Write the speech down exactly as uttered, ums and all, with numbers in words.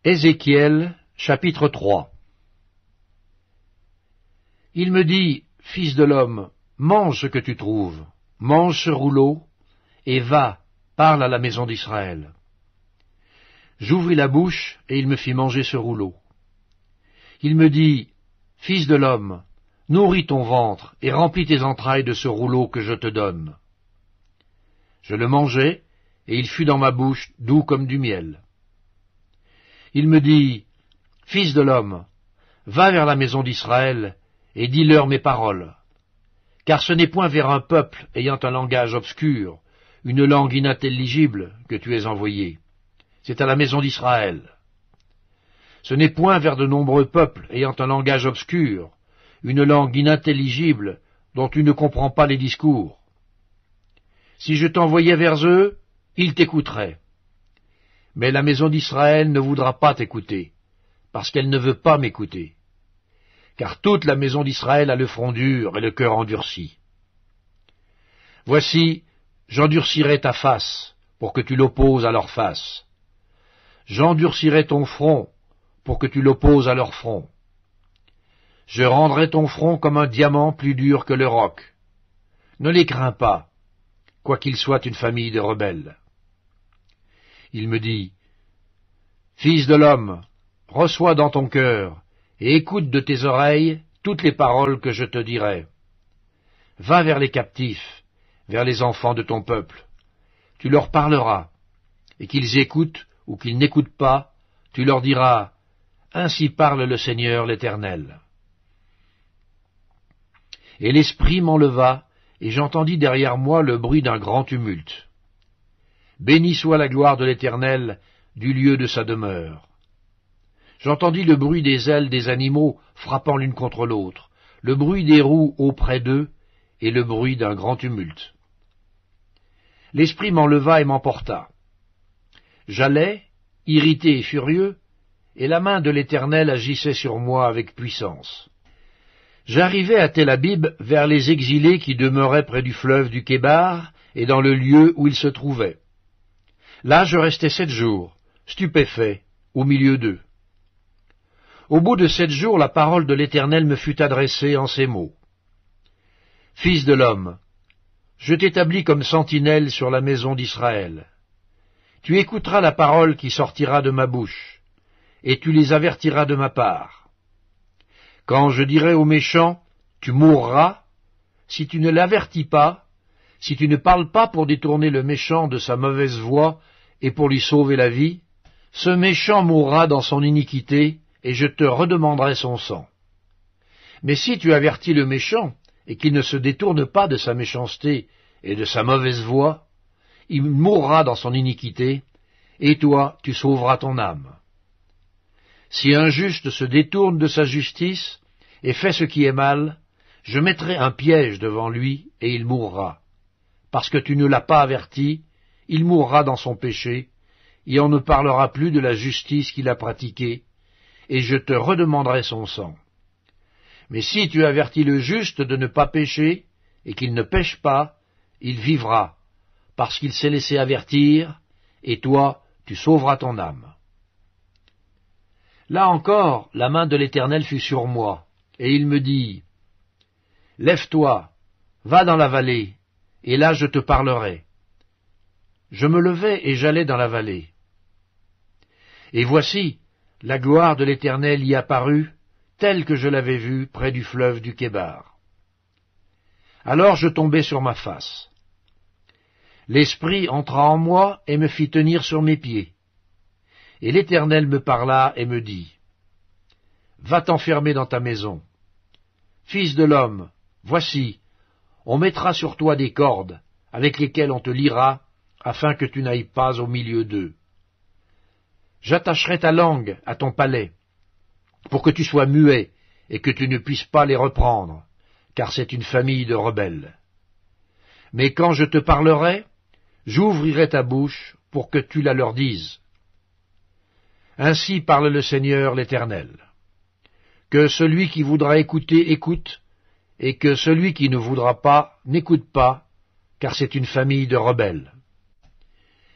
Ézéchiel, chapitre trois. Il me dit, Fils de l'homme, mange ce que tu trouves, mange ce rouleau, et va, parle à la maison d'Israël. J'ouvris la bouche, et il me fit manger ce rouleau. Il me dit, Fils de l'homme, nourris ton ventre, et remplis tes entrailles de ce rouleau que je te donne. Je le mangeai, et il fut dans ma bouche doux comme du miel. Il me dit, Fils de l'homme, va vers la maison d'Israël, et dis-leur mes paroles. Car ce n'est point vers un peuple ayant un langage obscur, une langue inintelligible, que tu es envoyé. C'est à la maison d'Israël. Ce n'est point vers de nombreux peuples ayant un langage obscur, une langue inintelligible, dont tu ne comprends pas les discours. Si je t'envoyais vers eux, ils t'écouteraient. Mais la maison d'Israël ne voudra pas t'écouter, parce qu'elle ne veut pas m'écouter. Car toute la maison d'Israël a le front dur et le cœur endurci. Voici, j'endurcirai ta face, pour que tu l'opposes à leur face. J'endurcirai ton front, pour que tu l'opposes à leur front. Je rendrai ton front comme un diamant plus dur que le roc. Ne les crains pas, quoiqu'ils soient une famille de rebelles. Il me dit, Fils de l'homme, reçois dans ton cœur, et écoute de tes oreilles toutes les paroles que je te dirai. Va vers les captifs, vers les enfants de ton peuple. Tu leur parleras, et qu'ils écoutent ou qu'ils n'écoutent pas, tu leur diras, Ainsi parle le Seigneur l'Éternel. Et l'Esprit m'enleva, et j'entendis derrière moi le bruit d'un grand tumulte. Béni soit la gloire de l'Éternel du lieu de sa demeure. J'entendis le bruit des ailes des animaux frappant l'une contre l'autre, le bruit des roues auprès d'eux, et le bruit d'un grand tumulte. L'Esprit m'enleva et m'emporta. J'allais, irrité et furieux, et la main de l'Éternel agissait sur moi avec puissance. J'arrivai à Tel Abib vers les exilés qui demeuraient près du fleuve du Kébar et dans le lieu où ils se trouvaient. Là je restai sept jours, stupéfait, au milieu d'eux. Au bout de sept jours, la parole de l'Éternel me fut adressée en ces mots. Fils de l'homme, je t'établis comme sentinelle sur la maison d'Israël. Tu écouteras la parole qui sortira de ma bouche, et tu les avertiras de ma part. Quand je dirai aux méchants, tu mourras, si tu ne l'avertis pas, si tu ne parles pas pour détourner le méchant de sa mauvaise voie et pour lui sauver la vie, ce méchant mourra dans son iniquité, et je te redemanderai son sang. Mais si tu avertis le méchant, et qu'il ne se détourne pas de sa méchanceté et de sa mauvaise voie, il mourra dans son iniquité, et toi tu sauveras ton âme. Si un juste se détourne de sa justice et fait ce qui est mal, je mettrai un piège devant lui, et il mourra. Parce que tu ne l'as pas averti, il mourra dans son péché, et on ne parlera plus de la justice qu'il a pratiquée, et je te redemanderai son sang. Mais si tu avertis le juste de ne pas pécher, et qu'il ne pêche pas, il vivra, parce qu'il s'est laissé avertir, et toi, tu sauveras ton âme. Là encore, la main de l'Éternel fut sur moi, et il me dit, Lève-toi, va dans la vallée, et là je te parlerai. Je me levai et j'allai dans la vallée. Et voici, la gloire de l'Éternel y apparut, telle que je l'avais vue près du fleuve du Kébar. Alors je tombai sur ma face. L'Esprit entra en moi et me fit tenir sur mes pieds. Et l'Éternel me parla et me dit, Va t'enfermer dans ta maison. Fils de l'homme, voici, on mettra sur toi des cordes, avec lesquelles on te liera, afin que tu n'ailles pas au milieu d'eux. J'attacherai ta langue à ton palais, pour que tu sois muet, et que tu ne puisses pas les reprendre, car c'est une famille de rebelles. Mais quand je te parlerai, j'ouvrirai ta bouche pour que tu la leur dises. Ainsi parle le Seigneur l'Éternel. Que celui qui voudra écouter écoute, et que celui qui ne voudra pas n'écoute pas, car c'est une famille de rebelles.